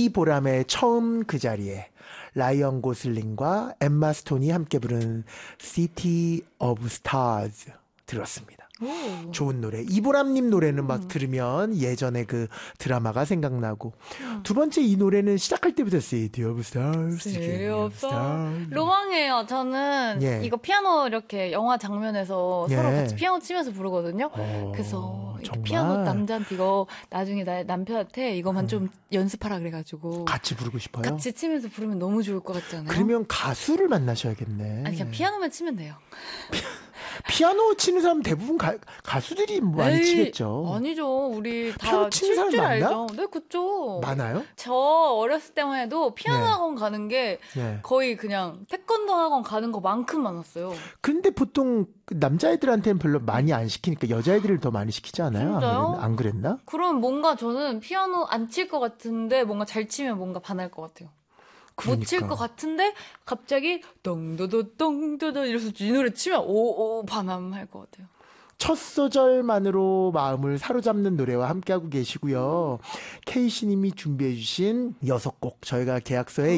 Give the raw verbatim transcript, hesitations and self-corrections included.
이보람의 처음 그 자리에 라이언 고슬링과 엠마 스톤이 함께 부른 City of Stars 들었습니다. 오. 좋은 노래. 이보람님 노래는 막 들으면 예전에 그 드라마가 생각나고 음. 두 번째 이 노래는 시작할 때부터 City of Stars, City of Stars. 로망이에요. 저는 예. 이거 피아노 이렇게 영화 장면에서 예. 서로 같이 피아노 치면서 부르거든요. 오, 그래서 이렇게 정말? 피아노 남자한테 이거 나중에 나 남편한테 이거만 좀 연습하라 그래가지고 같이 부르고 싶어요? 같이 치면서 부르면 너무 좋을 것 같지 않아요? 그러면 가수를 만나셔야겠네. 아니 그냥 피아노만 치면 돼요. 피아노 치는 사람 대부분 가, 가수들이 많이 에이, 치겠죠. 아니죠. 우리 피아노 다 치는 칠 사람 줄 많나? 알죠. 네, 그쵸. 많아요? 저 어렸을 때만 해도 피아노 네. 학원 가는 게 예. 거의 그냥 태권도 학원 가는 것만큼 많았어요. 근데 보통 남자애들한테는 별로 많이 안 시키니까 여자애들을 더 많이 시키지 않아요? 안, 진짜요? 그랬나? 안 그랬나? 그럼 뭔가 저는 피아노 안 칠 것 같은데 뭔가 잘 치면 뭔가 반할 것 같아요. 그러니까. 못 칠 것 같은데 갑자기 똥도도 똥도도 이래서 이 노래 치면 오오 반함할 것 같아요. 첫 소절만으로 마음을 사로잡는 노래와 함께하고 계시고요. 케이씨님이 준비해주신 여섯 곡 저희가 계약서에